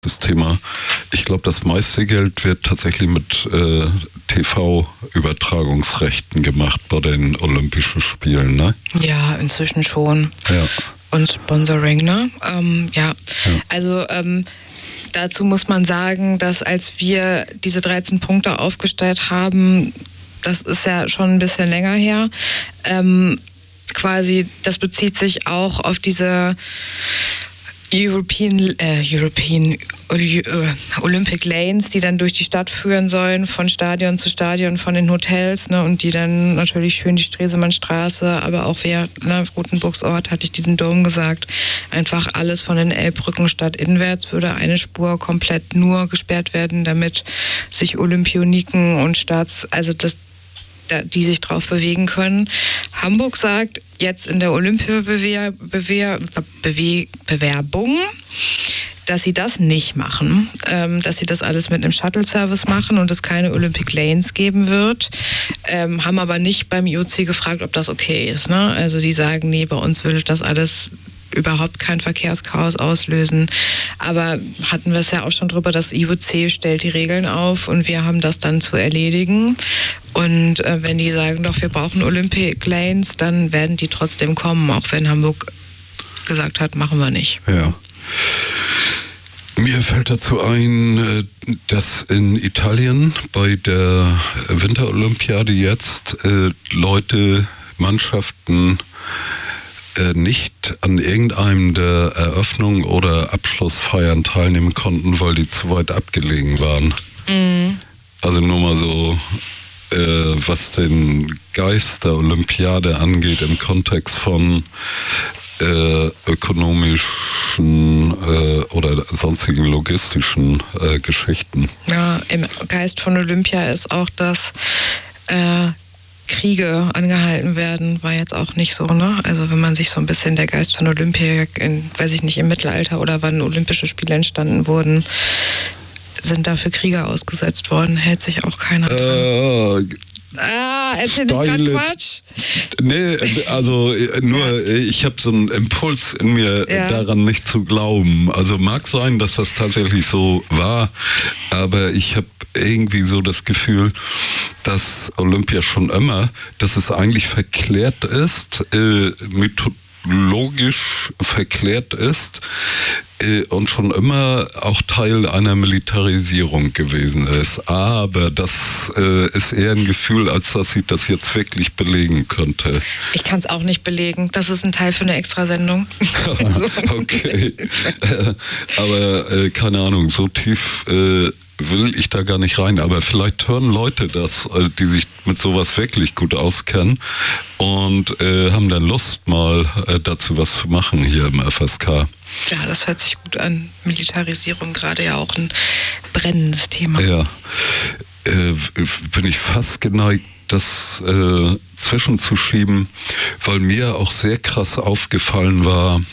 das Thema. Ich glaube, das meiste Geld wird tatsächlich mit TV-Übertragungsrechten gemacht bei den Olympischen Spielen, ne? Ja, inzwischen schon. Ja. Und Sponsoring, ne? Ja. Also dazu muss man sagen, dass als wir diese 13 Punkte aufgestellt haben, das ist ja schon ein bisschen länger her, quasi, das bezieht sich auch auf diese Olympic Lanes, die dann durch die Stadt führen sollen, von Stadion zu Stadion, von den Hotels, ne, und die dann natürlich schön die Stresemannstraße, aber auch Rotenburgsort, hatte ich diesen Dom gesagt, einfach alles von den Elbbrücken stadtinwärts würde eine Spur komplett nur gesperrt werden, damit sich Olympioniken und die sich drauf bewegen können. Hamburg sagt jetzt in der Olympia-Bewerbung, dass sie das nicht machen, dass sie das alles mit einem Shuttle-Service machen und es keine Olympic Lanes geben wird, haben aber nicht beim IOC gefragt, ob das okay ist, ne? Also die sagen, nee, bei uns würde das alles überhaupt kein Verkehrschaos auslösen. Aber hatten wir es ja auch schon drüber, das IOC stellt die Regeln auf und wir haben das dann zu erledigen. Und wenn die sagen, doch, wir brauchen Olympic Lanes, dann werden die trotzdem kommen, auch wenn Hamburg gesagt hat, machen wir nicht. Ja. Mir fällt dazu ein, dass in Italien bei der Winterolympiade jetzt Mannschaften nicht an irgendeinem der Eröffnung oder Abschlussfeiern teilnehmen konnten, weil die zu weit abgelegen waren. Mhm. Also nur mal so, was den Geist der Olympiade angeht im Kontext von ökonomischen oder sonstigen logistischen Geschichten. Ja, im Geist von Olympia ist auch, dass Kriege angehalten werden, war jetzt auch nicht so, ne? Also wenn man sich so ein bisschen der Geist von Olympia, im Mittelalter oder wann Olympische Spiele entstanden wurden, sind dafür Kriege ausgesetzt worden, hält sich auch keiner dran. Erzähl nicht gerade Quatsch? Nee, also nur, ich habe so einen Impuls in mir, daran nicht zu glauben. Also mag sein, dass das tatsächlich so war, aber ich habe irgendwie so das Gefühl, dass Olympia schon immer, dass es eigentlich verklärt ist, mythologisch verklärt ist und schon immer auch Teil einer Militarisierung gewesen ist. Aber das ist eher ein Gefühl, als dass ich das jetzt wirklich belegen könnte. Ich kann es auch nicht belegen. Das ist ein Teil für eine Extrasendung. Okay. Aber keine Ahnung, so tief will ich da gar nicht rein, aber vielleicht hören Leute das, die sich mit sowas wirklich gut auskennen und haben dann Lust, mal dazu was zu machen hier im FSK. Ja, das hört sich gut an. Militarisierung gerade ja auch ein brennendes Thema. Ja, bin ich fast geneigt, das zwischenzuschieben, weil mir auch sehr krass aufgefallen war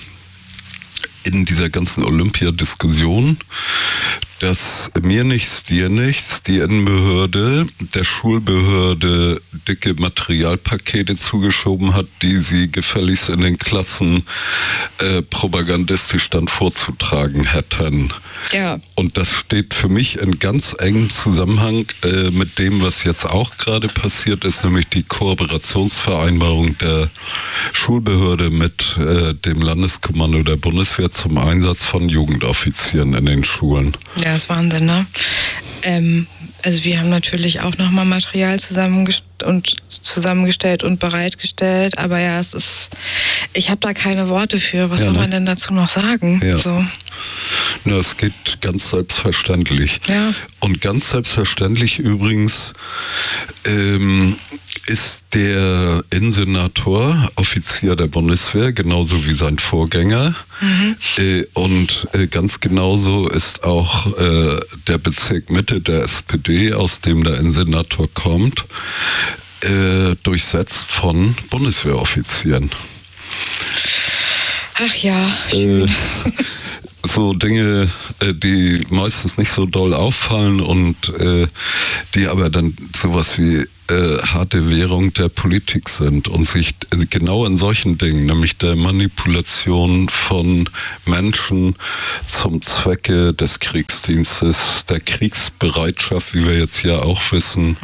in dieser ganzen Olympiadiskussion, dass mir nichts, dir nichts, die Innenbehörde der Schulbehörde dicke Materialpakete zugeschoben hat, die sie gefälligst in den Klassen propagandistisch dann vorzutragen hätten. Ja. Und das steht für mich in ganz engem Zusammenhang mit dem, was jetzt auch gerade passiert ist, nämlich die Kooperationsvereinbarung der Schulbehörde mit dem Landeskommando der Bundeswehr zum Einsatz von Jugendoffizieren in den Schulen. Ja, das ist Wahnsinn, ne? Also wir haben natürlich auch nochmal Material zusammengestellt und bereitgestellt, aber ja, ich habe da keine Worte für. Was soll man denn dazu noch sagen? Ja. So. Na, es geht ganz selbstverständlich. Ja. Und ganz selbstverständlich übrigens ist der Innensenator Offizier der Bundeswehr, genauso wie sein Vorgänger. Mhm. Und ganz genauso ist auch der Bezirk Mitte der SPD, aus dem der Innensenator kommt, durchsetzt von Bundeswehroffizieren. Ach ja, schön. So Dinge, die meistens nicht so doll auffallen und die aber dann sowas wie harte Währung der Politik sind und sich genau in solchen Dingen, nämlich der Manipulation von Menschen zum Zwecke des Kriegsdienstes, der Kriegsbereitschaft, wie wir jetzt ja auch wissen,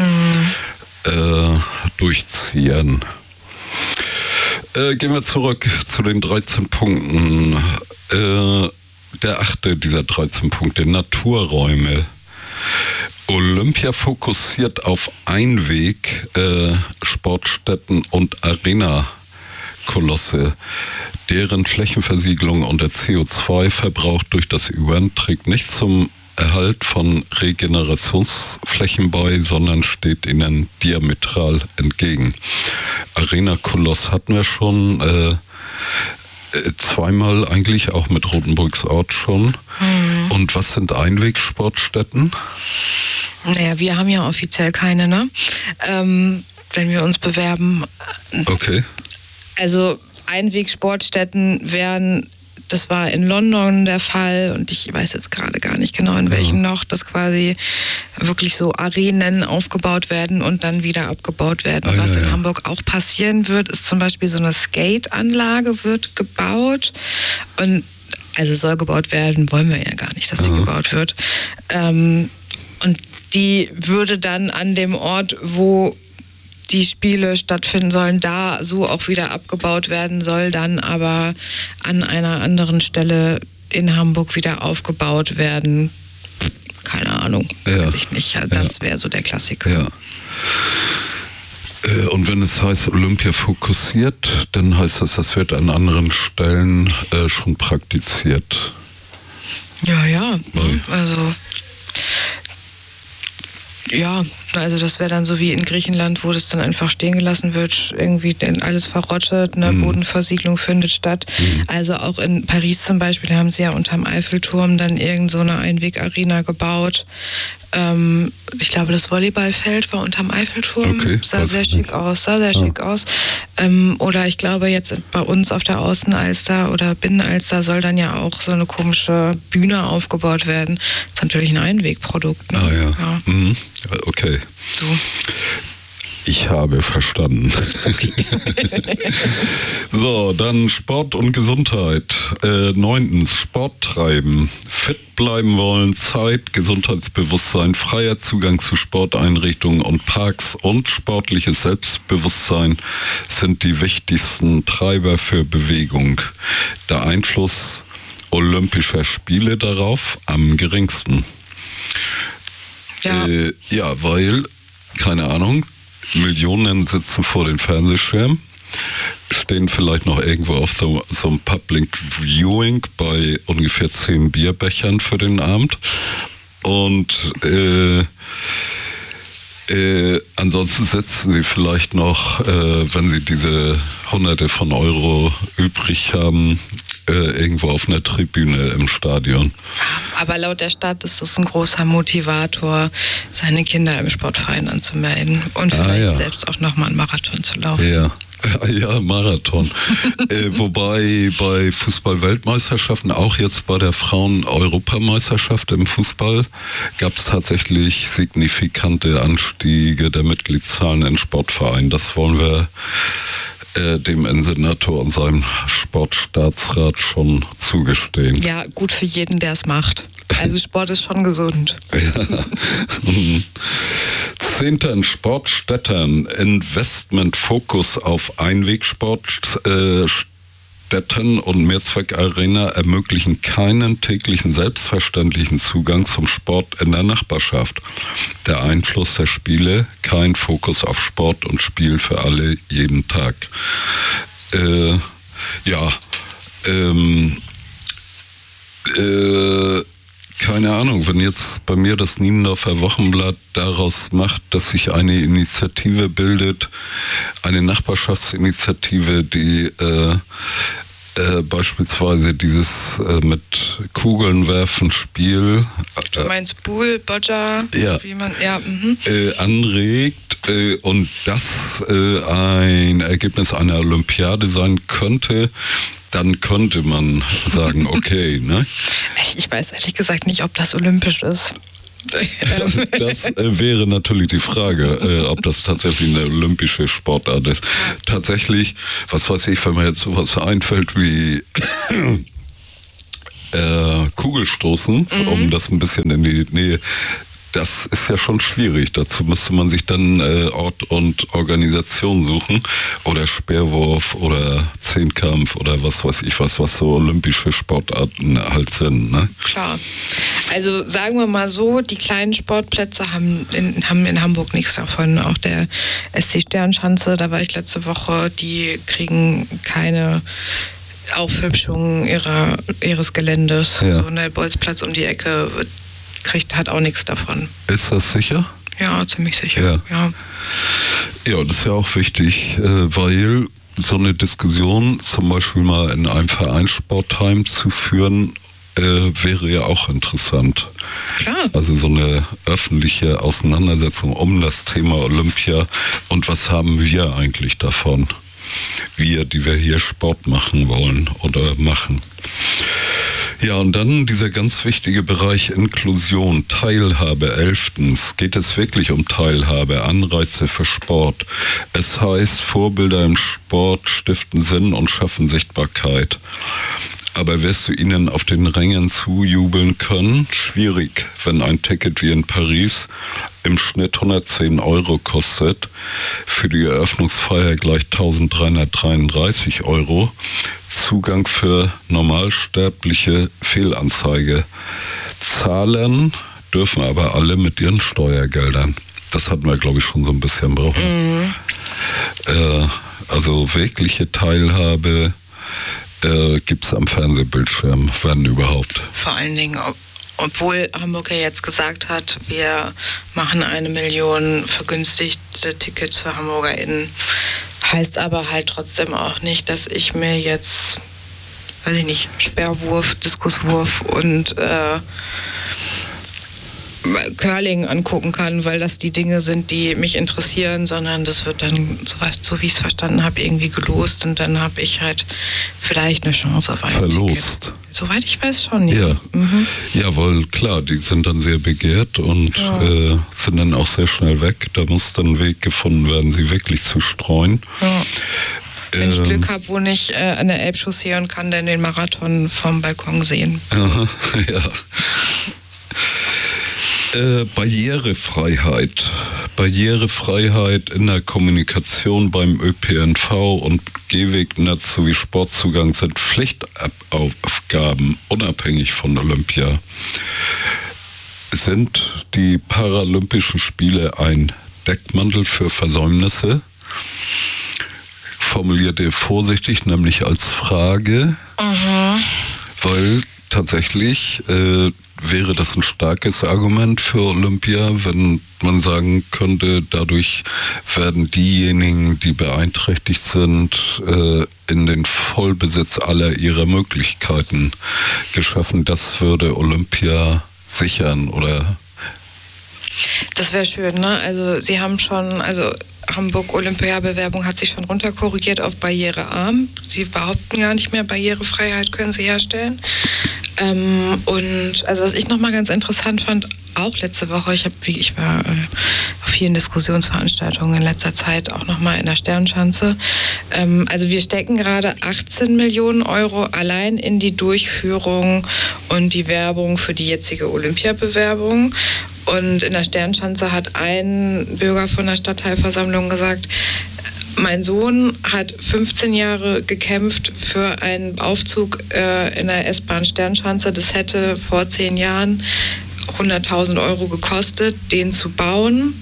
durchziehen. Gehen wir zurück zu den 13 Punkten. Der 8. dieser 13 Punkte, Naturräume. Olympia fokussiert auf Einweg, Sportstätten und Arena-Kolosse. Deren Flächenversiegelung und der CO2-Verbrauch durch das Event trägt nicht zum Erhalt von Regenerationsflächen bei, sondern steht ihnen diametral entgegen. Arena-Koloss hatten wir schon, zweimal eigentlich, auch mit Rotenburgs Ort schon. Und was sind Einwegsportstätten? Naja, wir haben ja offiziell keine, ne? Wenn wir uns bewerben. Okay. Also Einwegsportstätten wären, das war in London der Fall und ich weiß jetzt gerade gar nicht genau in welchen noch, dass quasi wirklich so Arenen aufgebaut werden und dann wieder abgebaut werden. Was in Hamburg auch passieren wird, ist zum Beispiel so eine Skate-Anlage wird gebaut und also soll gebaut werden, wollen wir ja gar nicht, dass sie gebaut wird. Und die würde dann an dem Ort, wo die Spiele stattfinden sollen, da so auch wieder abgebaut werden, soll dann aber an einer anderen Stelle in Hamburg wieder aufgebaut werden. Keine Ahnung, weiß ich nicht. Das wäre so der Klassiker. Ja. Und wenn es heißt Olympia fokussiert, dann heißt das wird an anderen Stellen schon praktiziert. Ja. Also das wäre dann so wie in Griechenland, wo das dann einfach stehen gelassen wird, irgendwie alles verrottet, eine Bodenversiegelung findet statt. Also auch in Paris zum Beispiel, da haben sie ja unterm Eiffelturm dann irgend so eine Einwegarena gebaut. Ich glaube, das Volleyballfeld war unterm Eiffelturm. Okay, sah sehr schick aus. Oder ich glaube jetzt bei uns auf der Außenalster oder Binnenalster soll dann ja auch so eine komische Bühne aufgebaut werden. Das ist natürlich ein Einwegprodukt. Ne? Ja. Okay. So. Ich habe verstanden. Okay. So, dann Sport und Gesundheit. 9. Sport treiben. Fit bleiben wollen, Zeit, Gesundheitsbewusstsein, freier Zugang zu Sporteinrichtungen und Parks und sportliches Selbstbewusstsein sind die wichtigsten Treiber für Bewegung. Der Einfluss Olympischer Spiele darauf am geringsten. Ja, weil, keine Ahnung, Millionen sitzen vor den Fernsehschirmen, stehen vielleicht noch irgendwo auf so einem Public Viewing bei ungefähr 10 Bierbechern für den Abend. Und ansonsten sitzen sie vielleicht noch, wenn sie diese Hunderte von Euro übrig haben, irgendwo auf einer Tribüne im Stadion. Aber laut der Stadt ist das ein großer Motivator, seine Kinder im Sportverein anzumelden und vielleicht selbst auch nochmal einen Marathon zu laufen. Ja, Marathon. Wobei bei Fußball-Weltmeisterschaften, auch jetzt bei der Frauen-Europameisterschaft im Fußball, gab es tatsächlich signifikante Anstiege der Mitgliedszahlen in Sportvereinen. Das wollen wir dem Senator und seinem Sportstaatsrat schon zugestehen. Ja, gut für jeden, der es macht. Also Sport ist schon gesund. Ja. 10. Sportstätten. Investmentfokus auf Einwegsportstätten und Mehrzweckarena ermöglichen keinen täglichen selbstverständlichen Zugang zum Sport in der Nachbarschaft. Der Einfluss der Spiele, kein Fokus auf Sport und Spiel für alle jeden Tag. Keine Ahnung, wenn jetzt bei mir das Niendorfer Wochenblatt daraus macht, dass sich eine Initiative bildet, eine Nachbarschaftsinitiative, die beispielsweise dieses mit Kugeln werfen Spiel. Du meinst Bull, Bodger, wie man, anregt und das ein Ergebnis einer Olympiade sein könnte, dann könnte man sagen, okay, ne? Ich weiß ehrlich gesagt nicht, ob das olympisch ist. Das wäre natürlich die Frage, ob das tatsächlich eine olympische Sportart ist. Tatsächlich, was weiß ich, wenn mir jetzt sowas einfällt wie Kugelstoßen, um das ein bisschen in die Nähe. Das ist ja schon schwierig. Dazu müsste man sich dann Ort und Organisation suchen. Oder Speerwurf oder Zehnkampf oder was weiß ich was so olympische Sportarten halt sind. Ne? Klar. Also sagen wir mal so, die kleinen Sportplätze haben in Hamburg nichts davon. Auch der SC Sternschanze, da war ich letzte Woche, die kriegen keine Aufhübschung ihres Geländes. Ja. So ein Bolzplatz um die Ecke hat auch nichts davon. Ist das sicher? Ja, ziemlich sicher. Ja, das ist ja auch wichtig, weil so eine Diskussion zum Beispiel mal in einem Vereinssportheim zu führen, wäre ja auch interessant. Klar. Also so eine öffentliche Auseinandersetzung um das Thema Olympia und was haben wir eigentlich davon? Wir, die wir hier Sport machen wollen oder machen. Ja, und dann dieser ganz wichtige Bereich Inklusion, Teilhabe. 11. Geht es wirklich um Teilhabe, Anreize für Sport. Es heißt, Vorbilder im Sport stiften Sinn und schaffen Sichtbarkeit. Aber wirst du ihnen auf den Rängen zujubeln können? Schwierig, wenn ein Ticket wie in Paris im Schnitt 110 € kostet, für die Eröffnungsfeier gleich 1.333 €, Zugang für Normalsterbliche Fehlanzeige. Zahlen dürfen aber alle mit ihren Steuergeldern. Das hatten wir, glaube ich, schon so ein bisschen brauchen. Also wirkliche Teilhabe gibt es am Fernsehbildschirm, wenn überhaupt. Vor allen Dingen, obwohl Hamburg ja jetzt gesagt hat, wir machen 1 Million vergünstigte Tickets für HamburgerInnen, heißt aber halt trotzdem auch nicht, dass ich mir jetzt, weiß ich nicht, Speerwurf, Diskuswurf und Curling angucken kann, weil das die Dinge sind, die mich interessieren, sondern das wird dann, so wie ich es verstanden habe, irgendwie gelost und dann habe ich halt vielleicht eine Chance auf ein Verlost. Ticket. Soweit ich weiß schon, ja. Ja, weil klar, die sind dann sehr begehrt und sind dann auch sehr schnell weg. Da muss dann ein Weg gefunden werden, sie wirklich zu streuen. Ja. Wenn ich Glück habe, wohne ich an der Elbchaussee und kann dann den Marathon vom Balkon sehen. Ja. Barrierefreiheit. Barrierefreiheit in der Kommunikation beim ÖPNV und Gehwegnetz sowie Sportzugang sind Pflichtaufgaben unabhängig von Olympia. Sind die Paralympischen Spiele ein Deckmantel für Versäumnisse? Formuliert ihr vorsichtig, nämlich als Frage, weil tatsächlich wäre das ein starkes Argument für Olympia, wenn man sagen könnte, dadurch werden diejenigen, die beeinträchtigt sind, in den Vollbesitz aller ihrer Möglichkeiten geschaffen. Das würde Olympia sichern, oder? Das wäre schön, ne? Also Sie haben schon, Hamburg-Olympia-Bewerbung hat sich schon runterkorrigiert auf barrierearm. Sie behaupten gar nicht mehr, Barrierefreiheit können sie herstellen. Und also was ich nochmal ganz interessant fand, auch letzte Woche, ich war auf vielen Diskussionsveranstaltungen in letzter Zeit, auch nochmal in der Sternschanze. Also wir stecken gerade 18 Millionen € allein in die Durchführung und die Werbung für die jetzige Olympiabewerbung. Und in der Sternschanze hat ein Bürger von der Stadtteilversammlung gesagt, mein Sohn hat 15 Jahre gekämpft für einen Aufzug in der S-Bahn Sternschanze. Das hätte vor 10 Jahren 100.000 € gekostet, den zu bauen.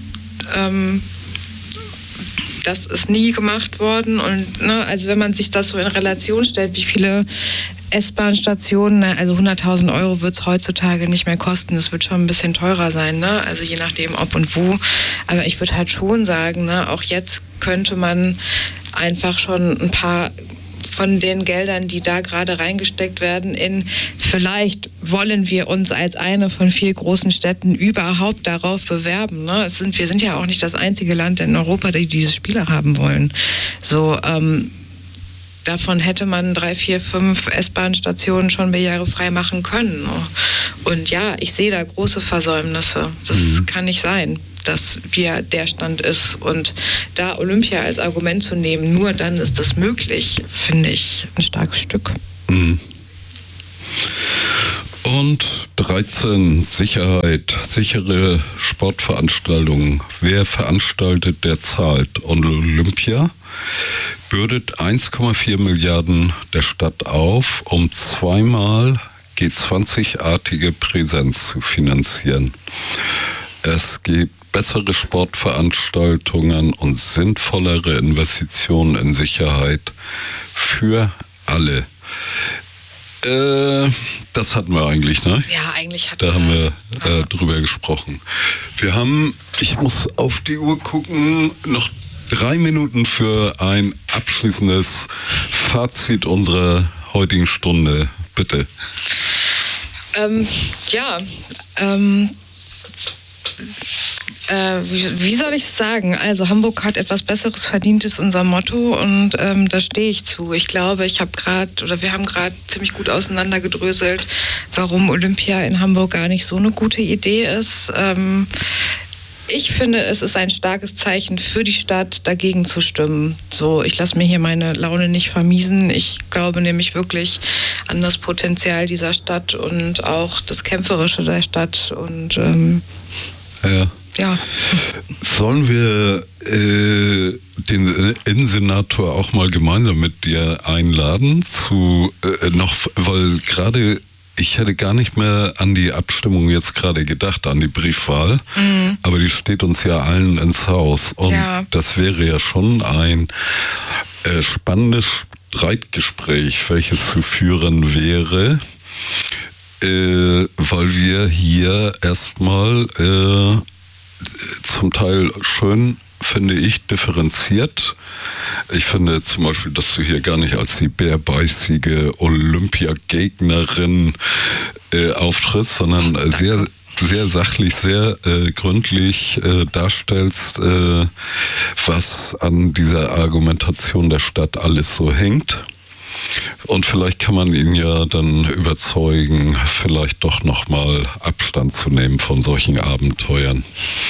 Das ist nie gemacht worden. Und also wenn man sich das so in Relation stellt, wie viele S-Bahn-Stationen, also 100.000 € wird es heutzutage nicht mehr kosten. Es wird schon ein bisschen teurer sein, ne? Also je nachdem ob und wo. Aber ich würde halt schon sagen, ne, auch jetzt könnte man einfach schon ein paar von den Geldern, die da gerade reingesteckt werden, vielleicht wollen wir uns als eine von 4 großen Städten überhaupt darauf bewerben. Ne? Wir sind ja auch nicht das einzige Land in Europa, die diese Spiele haben wollen. So, davon hätte man 3, 4, 5 S-Bahn-Stationen schon barrierefrei machen können. Und ja, ich sehe da große Versäumnisse. Das kann nicht sein, dass wir der Stand ist. Und da Olympia als Argument zu nehmen, nur dann ist das möglich, finde ich ein starkes Stück. Und 13, Sicherheit, sichere Sportveranstaltungen. Wer veranstaltet, der zahlt. Und Olympia bürdet 1,4 Milliarden der Stadt auf, um zweimal G20-artige Präsenz zu finanzieren. Es gibt bessere Sportveranstaltungen und sinnvollere Investitionen in Sicherheit für alle. Das hatten wir eigentlich, ne? Ja, eigentlich hatten wir da haben wir drüber gesprochen. Wir haben, ich muss auf die Uhr gucken, noch 3 Minuten für ein abschließendes Fazit unserer heutigen Stunde. Bitte. Wie soll ich es sagen? Also Hamburg hat etwas Besseres verdient, ist unser Motto, und da stehe ich zu. Ich glaube, wir haben gerade ziemlich gut auseinandergedröselt, warum Olympia in Hamburg gar nicht so eine gute Idee ist. Ich finde, es ist ein starkes Zeichen für die Stadt, dagegen zu stimmen. So, ich lasse mir hier meine Laune nicht vermiesen. Ich glaube nämlich wirklich an das Potenzial dieser Stadt und auch das Kämpferische der Stadt. Und ja. Sollen wir den Innensenator auch mal gemeinsam mit dir einladen weil gerade ich hätte gar nicht mehr an die Abstimmung jetzt gerade gedacht, an die Briefwahl, aber die steht uns ja allen ins Haus. Und das wäre ja schon ein spannendes Streitgespräch, welches zu führen wäre, weil wir hier erstmal zum Teil schön, finde ich, differenziert. Ich finde zum Beispiel, dass du hier gar nicht als die bärbeißige Olympiagegnerin auftrittst, sondern sehr, sehr sachlich, sehr gründlich darstellst, was an dieser Argumentation der Stadt alles so hängt. Und vielleicht kann man ihn ja dann überzeugen, vielleicht doch nochmal Abstand zu nehmen von solchen Abenteuern.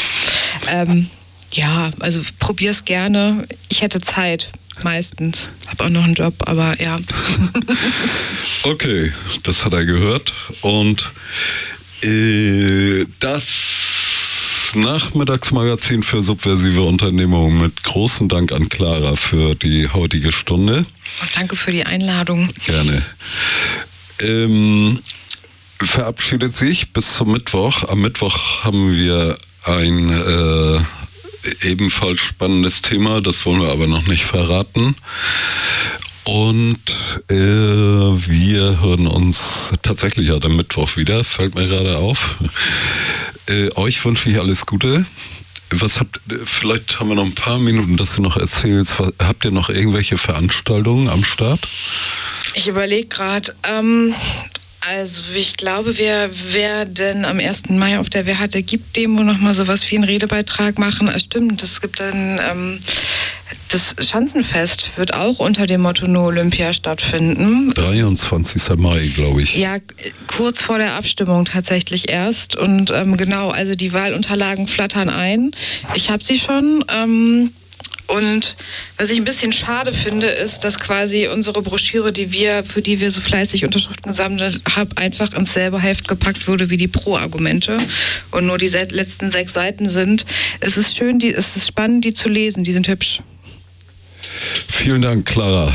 Ja, also probier's gerne. Ich hätte Zeit, meistens. Hab auch noch einen Job, aber ja. Okay, das hat er gehört. Und das Nachmittagsmagazin für subversive Unternehmungen mit großem Dank an Clara für die heutige Stunde. Und danke für die Einladung. Gerne. Verabschiedet sich bis zum Mittwoch. Am Mittwoch haben wir ein ebenfalls spannendes Thema, das wollen wir aber noch nicht verraten. Und wir hören uns tatsächlich am Mittwoch wieder, fällt mir gerade auf. Euch wünsche ich alles Gute. Vielleicht haben wir noch ein paar Minuten, dass du noch erzählst. Habt ihr noch irgendwelche Veranstaltungen am Start? Ich überlege gerade, also ich glaube, wir werden am 1. Mai auf der Wer hat, der gibt Demo nochmal sowas wie einen Redebeitrag machen. Stimmt, es gibt dann das Schanzenfest wird auch unter dem Motto No Olympia stattfinden. 23. Mai, glaube ich. Ja, kurz vor der Abstimmung tatsächlich erst. Und genau, also die Wahlunterlagen flattern ein. Ich habe sie schon. Und was ich ein bisschen schade finde, ist, dass quasi unsere Broschüre, für die wir so fleißig Unterschriften gesammelt haben, einfach ins selbe Heft gepackt wurde wie die Pro-Argumente und nur die letzten 6 Seiten sind. Es ist schön, es ist spannend, die zu lesen, die sind hübsch. Vielen Dank, Clara.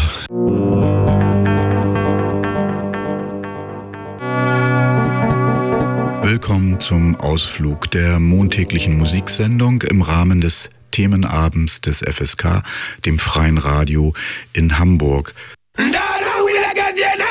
Willkommen zum Ausflug der montäglichen Musiksendung im Rahmen des Themenabends des FSK, dem Freien Radio in Hamburg.